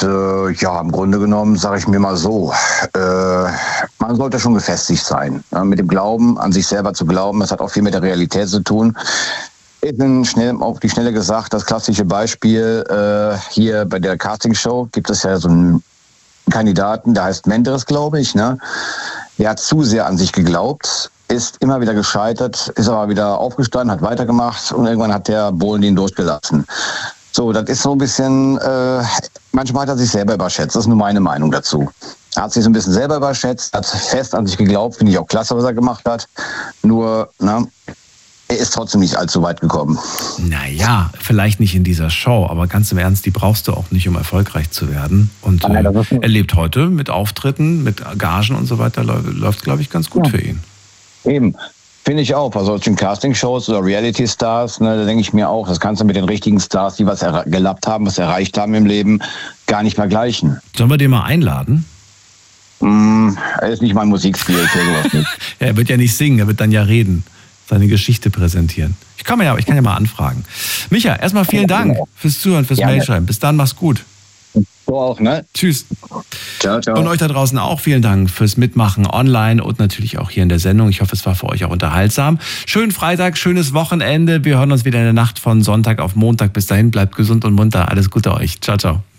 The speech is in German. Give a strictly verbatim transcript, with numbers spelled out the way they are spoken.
äh, ja, im Grunde genommen sage ich mir mal so, äh, man sollte schon gefestigt sein. Ja, mit dem Glauben, an sich selber zu glauben, das hat auch viel mit der Realität zu tun. Ich bin schnell auf die Schnelle gesagt, das klassische Beispiel, äh, hier bei der Castingshow gibt es ja so einen Kandidaten, der heißt Menderes, glaube ich, ne? Der hat zu sehr an sich geglaubt, ist immer wieder gescheitert, ist aber wieder aufgestanden, hat weitergemacht und irgendwann hat der Bohlen ihn durchgelassen. So, das ist so ein bisschen, äh, manchmal hat er sich selber überschätzt, das ist nur meine Meinung dazu. Er hat sich so ein bisschen selber überschätzt, hat fest an sich geglaubt, finde ich auch klasse, was er gemacht hat. Nur, na, er ist trotzdem nicht allzu weit gekommen. Naja, vielleicht nicht in dieser Show, aber ganz im Ernst, die brauchst du auch nicht, um erfolgreich zu werden. Und äh, er lebt heute mit Auftritten, mit Gagen und so weiter, läuft, glaube ich, ganz gut ja. für ihn. Eben, finde ich auch. Bei solchen Castingshows oder Reality-Stars, ne, da denke ich mir auch, das kannst du mit den richtigen Stars, die was er- gelappt haben, was erreicht haben im Leben, gar nicht vergleichen. Sollen wir den mal einladen? Mm, er ist nicht mein Musikstil, ich will sowas nicht. Ja, er wird ja nicht singen, er wird dann ja reden, seine Geschichte präsentieren. Ich kann, ja, ich kann ja mal anfragen. Micha, erstmal vielen Dank fürs Zuhören, fürs ja, Mailschreiben. Bis dann, mach's gut. Du auch, ne? Tschüss. Ciao, ciao. Und euch da draußen auch vielen Dank fürs Mitmachen online und natürlich auch hier in der Sendung. Ich hoffe, es war für euch auch unterhaltsam. Schönen Freitag, schönes Wochenende. Wir hören uns wieder in der Nacht von Sonntag auf Montag. Bis dahin, bleibt gesund und munter. Alles Gute euch. Ciao, ciao.